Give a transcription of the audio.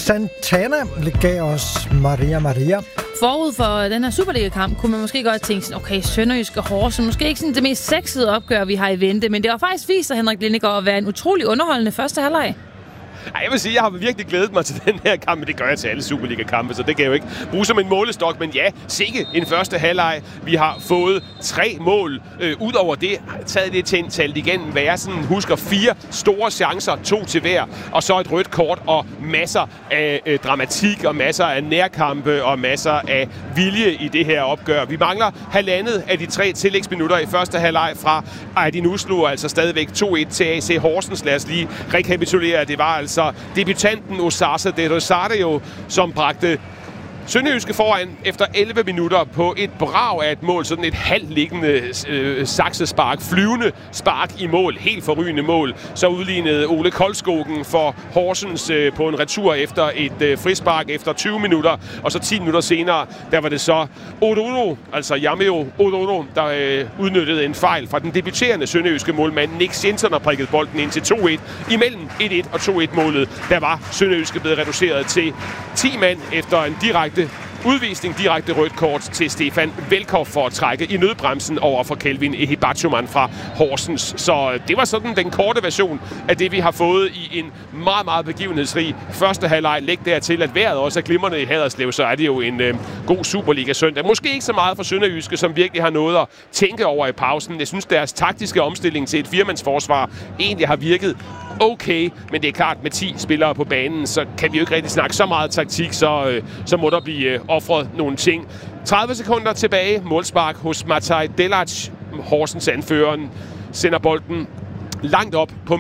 Santana gav os Maria. Forud for den her Superliga-kamp kunne man måske godt tænke sådan, okay, Sønderjysk og Horsens, måske ikke sådan det mest sexede opgør, vi har i vente, men det har faktisk vist sig, Henrik Lindegaard, at være en utrolig underholdende første halvleg. Ej, jeg vil sige, jeg har virkelig glædet mig til den her kamp, men det gør jeg til alle Superliga-kampe, så det kan jeg jo ikke bruge som en målestok. Men ja, sikke en første halvleg. Vi har fået 3 mål. Udover det, taget det til en talt igen, hvad jeg sådan husker, 4 store chancer, 2 til hver, og så et rødt kort og masser af dramatik og masser af nærkampe og masser af vilje i det her opgør. Vi mangler halvandet af de 3 tillægsminutter i første halvleg fra Aydin Uslu, altså stadigvæk 2-1 til AC Horsens. Lad os lige rekapitulere, det var altså debutanten Osasa de Rosario, som bragte Sønderjyske foran efter 11 minutter på et brag af et mål, sådan et halvliggende saksespark, flyvende spark i mål, helt forrygende mål. Så udlignede Ole Koldskogen for Horsens på en retur efter et frispark efter 20 minutter, og så 10 minutter senere, der var det så Odoro, altså Jameo Odoro, der udnyttede en fejl fra den debuterende sønderjyske målmand Nick Jensen og prikkede bolden ind til 2-1. Imellem 1-1 og 2-1-målet, der var Sønderjyske blevet reduceret til 10 mand efter en direkte udvisning, direkte rødt kort til Stefan Velkov for at trække i nødbremsen over for Kelvin Ehibachuman fra Horsens. Så det var sådan den korte version af det, vi har fået i en meget, meget begivenhedsrig første halvleg. Læg dertil, at vejret også er glimrende i Haderslev, så er det jo en god Superliga-søndag. Måske ikke så meget for Sønderjyske, som virkelig har noget at tænke over i pausen. Jeg synes, deres taktiske omstilling til et firmandsforsvar egentlig har virket okay, men det er klart, med 10 spillere på banen, så kan vi jo ikke rigtig snakke så meget taktik, så må der blive offret nogle ting. 30 sekunder tilbage, målspark hos Mataj Delac. Horsens anføreren sender bolden langt op på